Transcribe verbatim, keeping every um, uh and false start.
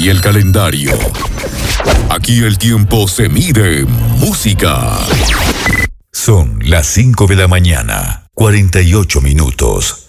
y el calendario. Aquí el tiempo se mide en música. Son las cinco de la mañana, cuarenta y ocho minutos.